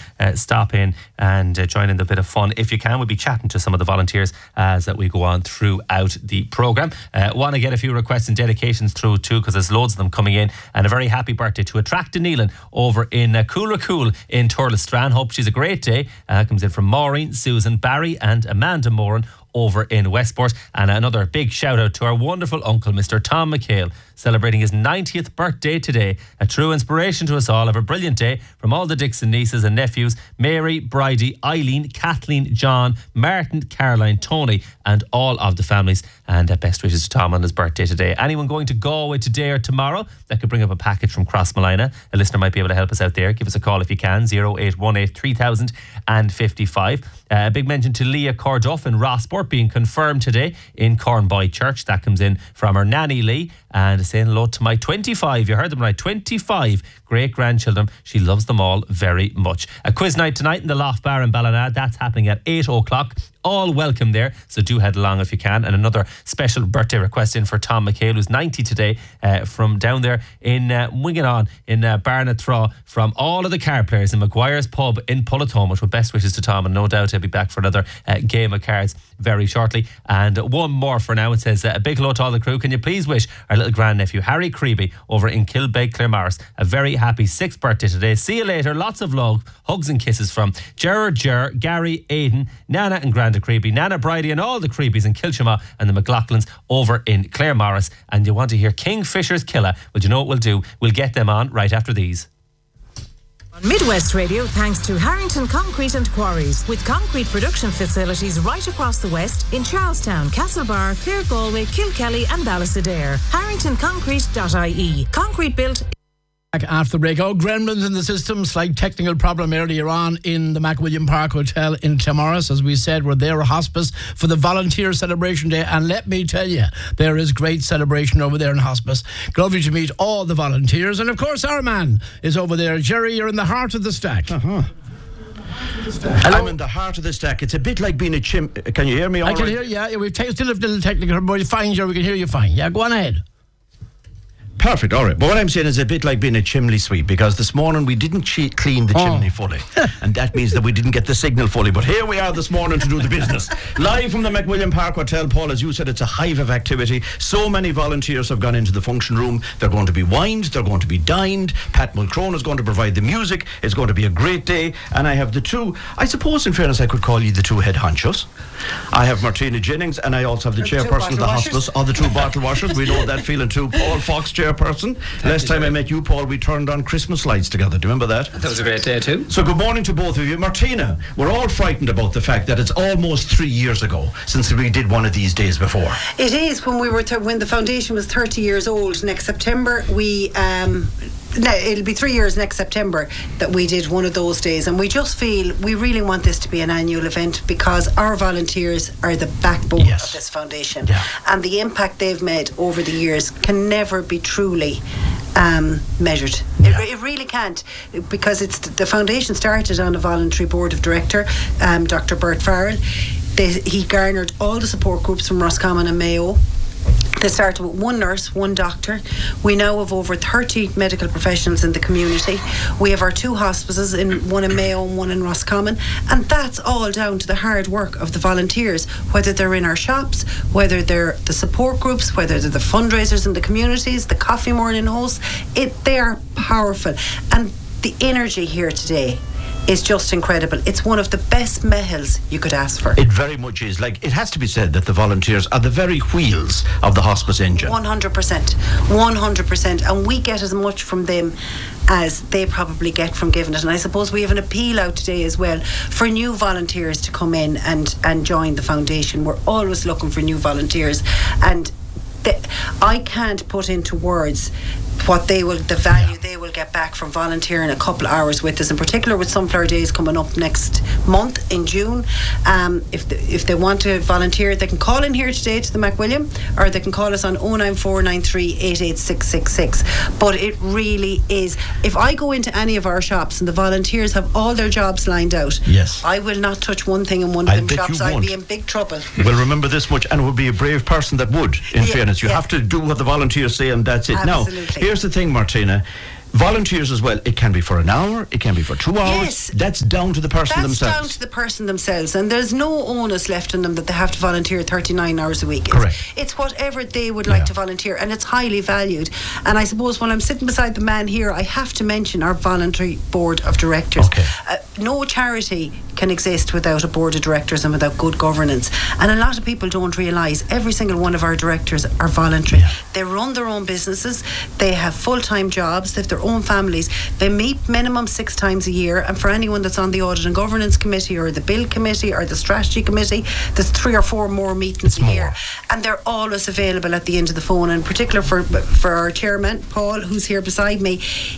stop in and join in the bit of fun. If you can, we'll be chatting to some of the volunteers as that we go on throughout the programme. Want to get a few requests and dedications through too, because there's loads of them coming in. And a very happy birthday to Attract Neelan over in Coolracool in Turlestrane. Hope she's a great day. Comes in from Maureen, Susan, Barry and Amanda Moran over in Westport. And another big shout out to our wonderful uncle, Mr. Tom McHale, celebrating his 90th birthday today. A true inspiration to us all. Have a brilliant day from all the Dixon nieces and nephews, Mary, Bridie, Eileen, Kathleen, John, Martin, Caroline, Tony and all of the families. And best wishes to Tom on his birthday today. Anyone going to Galway today or tomorrow that could bring up a package from Crossmolina, a listener might be able to help us out there. Give us a call if you can, 0818 3000 and 55. A big mention to Leah Corduff in Rossport being confirmed today in Cornboy Church. That comes in from her nanny Lee, and saying hello to my 25, you heard them right, 25 great-grandchildren. She loves them all very much. A quiz night tonight in the Loft Bar in Ballina. That's happening at 8 o'clock. All welcome there, so do head along if you can. And another special birthday request in for Tom McHale, who's 90 today, from down there in Winganon in Barnathraw, from all of the card players in Maguire's Pub in Pullatomuch. With best wishes to Tom, and no doubt he'll be back for another game of cards very shortly. And one more for now. It says, a big hello to all the crew. Can you please wish our little grandnephew Harry Creeby over in Kilbeg, Claremorris, a very happy 6th birthday today. See you later. Lots of love, hugs and kisses from Gerard, Gary, Aidan, Nana and Granda Creeby, Nana Bridie and all the Creebies in Kilshama and the McLaughlins over in Claremorris. And you want to hear Kingfisher's Killer? Well, you know what we'll do? We'll get them on right after these. On Midwest Radio, thanks to Harrington Concrete and Quarries, with concrete production facilities right across the West in Charlestown, Castlebar, Clare, Galway, Kilkelly and Ballysadare. HarringtonConcrete.ie. Concrete built. After the break, gremlins in the system, slight technical problem earlier on in the McWilliam Park Hotel in Claremorris. As we said, we're there, a hospice for the Volunteer Celebration Day, and let me tell you, there is great celebration over there in hospice. Lovely to meet all the volunteers, and of course our man is over there. Jerry, you're in the heart of the stack. I'm in the heart of the stack. It's a bit like being a chimp. Can you hear me all right? I can hear you, yeah. We've still a little technical, but you're fine, Jerry, we can hear you fine. Yeah, go on ahead. Perfect, all right. But what I'm saying is a bit like being a chimney sweep, because this morning we didn't clean the chimney fully. And that means that we didn't get the signal fully. But here we are this morning to do the business. Live from the McWilliam Park Hotel, Paul, as you said, it's a hive of activity. So many volunteers have gone into the function room. They're going to be wined, they're going to be dined. Pat Mulcrone is going to provide the music. It's going to be a great day. And I have the two, I suppose in fairness I could call you the two head honchos. I have Martina Jennings, and I also have the chairperson of the hospice, or the two bottle washers. We know that feeling too. Paul Fox, chairperson. Last time I met you, Paul, we turned on Christmas lights together. Do you remember that? That was a great day too. So good morning to both of you. Martina, we're all frightened about the fact that it's almost 3 years ago since we did one of these days before. It is. When we were when the foundation was 30 years old next September, we it'll be 3 years next September that we did one of those days, and we just feel we really want this to be an annual event because our volunteers are the backbone of this foundation, and the impact they've made over the years can never be truly measured. It really can't, because it's the foundation started on a voluntary board of director, Dr. Bert Farrell. He garnered all the support groups from Roscommon and Mayo. They started with one nurse, one doctor. We now have over 30 medical professionals in the community. We have our two hospices, one in Mayo and one in Roscommon, and that's all down to the hard work of the volunteers, whether they're in our shops, whether they're the support groups, whether they're the fundraisers in the communities, the coffee morning hosts. They are powerful, and the energy here today is just incredible. It's one of the best mehels you could ask for. It very much is. Like, it has to be said that the volunteers are the very wheels of the hospice engine. 100%, and we get as much from them as they probably get from giving it. And I suppose we have an appeal out today as well for new volunteers to come in and join the foundation. We're always looking for new volunteers, and I can't put into words what the value they will get back from volunteering a couple of hours with us, in particular with Sunflower Days coming up next month in June. If they want to volunteer, they can call in here today to the McWilliam, or they can call us on 09493 88666. But it really is, if I go into any of our shops and the volunteers have all their jobs lined out, I will not touch one thing in one of them shops. I'd be in big trouble. Well, remember this much, and it would be a brave person that would, in fairness. You have to do what the volunteers say, and that's it. Absolutely. Now, here's the thing, Martina. Volunteers as well, it can be for an hour, it can be for 2 hours. Yes. That's down to the person That's themselves. down to the person themselves, and there's no onus left on them that they have to volunteer 39 hours a week. Correct. It's whatever they would like to volunteer, and it's highly valued. And I suppose when I'm sitting beside the man here, I have to mention our voluntary board of directors. Okay. No charity can exist without a board of directors and without good governance. And a lot of people don't realise every single one of our directors are voluntary. Yeah. They run their own businesses, they have full-time jobs, they have their own families, they meet minimum 6 times a year. And for anyone that's on the audit and governance committee or the bill committee or the strategy committee, there's 3 or 4 more meetings a year, and they're always available at the end of the phone. And in particular for our chairman Paul, who's here beside me,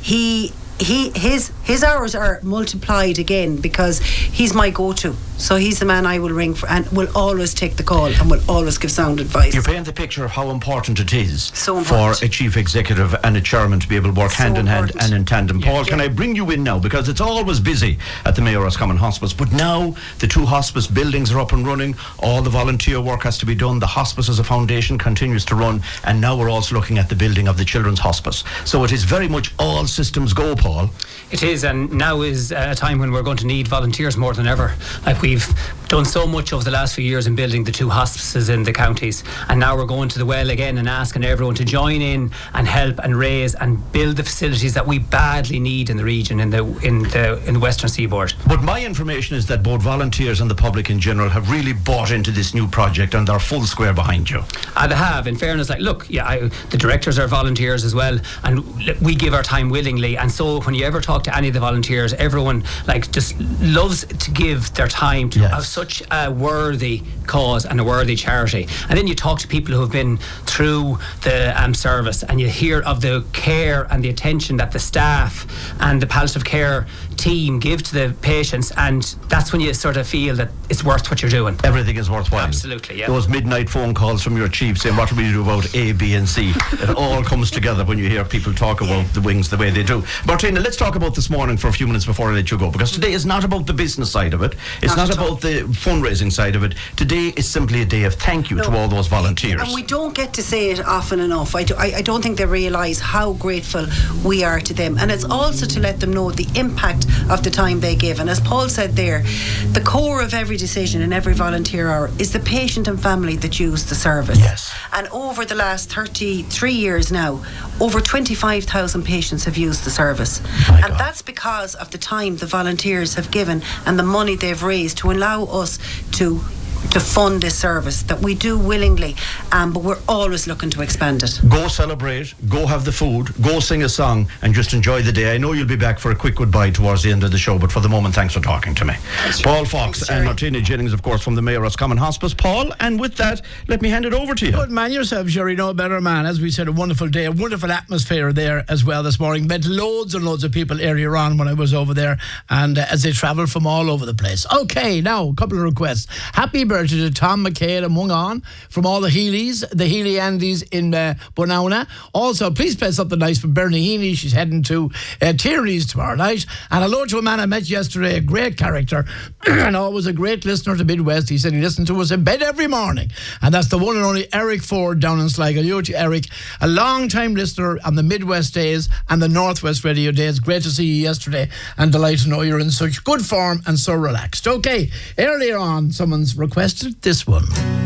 his hours are multiplied again because he's my go-to. So he's the man I will ring for and will always take the call and will always give sound advice. You're painting the picture of how important it is So for important. a chief executive and a chairman to be able to work So hand in hand important. and in tandem. Paul, can I bring you in now? Because it's always busy at the Mayo Roscommon Hospice, but now the 2 hospice buildings are up and running. All the volunteer work has to be done. The hospice as a foundation continues to run, and now we're also looking at the building of the Children's Hospice. So it is very much all systems go, Paul. It is, and now is a time when we're going to need volunteers more than ever. Like, we've done so much over the last few years in building the 2 hospices in the counties, and now we're going to the well again and asking everyone to join in and help and raise and build the facilities that we badly need in the region, in the Western Seaboard. But my information is that both volunteers and the public in general have really bought into this new project and they're full square behind you. And they have, in fairness, like, look, the directors are volunteers as well, and we give our time willingly. And so when you ever talk to any of the volunteers, everyone just loves to give their time to such a worthy cause and a worthy charity. And then you talk to people who have been through the service, and you hear of the care and the attention that the staff and the palliative care team give to the patients, and that's when you sort of feel that it's worth what you're doing. Everything is worthwhile. Absolutely, yeah. Those midnight phone calls from your chief saying, what do we do about A, B and C? It all comes together when you hear people talk about the wings the way they do. Martina, let's talk about this morning for a few minutes before I let you go, because today is not about the business side of it. It's not about the fundraising side of it. Today is simply a day of thank you to all those volunteers. And we don't get to say it often enough. I don't think they realise how grateful we are to them. And it's also to let them know the impact of the time they give. And as Paul said there, the core of every decision in every volunteer hour is the patient and family that use the service. Yes. And over the last 33 years now, over 25,000 patients have used the service. And that's because of the time the volunteers have given and the money they've raised to allow us to fund this service that we do willingly, but we're always looking to expand it. Go celebrate, go have the food, go sing a song, and just enjoy the day. I know you'll be back for a quick goodbye towards the end of the show, but for the moment, thanks for talking to me. Paul Fox and Martina Jennings, of course, from the Mayo Roscommon Hospice. Paul, and with that, let me hand it over to you. Good man yourself, Jerry. No better man. As we said, a wonderful day, a wonderful atmosphere there as well this morning. Met loads and loads of people earlier on when I was over there, and as they travel from all over the place. Okay, now a couple of requests. Happy birthday to Tom McCabe and Mungan from all the Healys, the Healy Andys in Bonauna. Also, please play something nice for Bernie Heaney. She's heading to Tierney's tomorrow night. And hello to a man I met yesterday, a great character and always a great listener to Midwest. He said he listened to us in bed every morning, and that's the one and only Eric Ford down in Sligo. You to Eric, a long time listener on the Midwest days and the Northwest radio days. Great to see you yesterday, and delighted to know you're in such good form and so relaxed. Okay, earlier on someone's requested this one.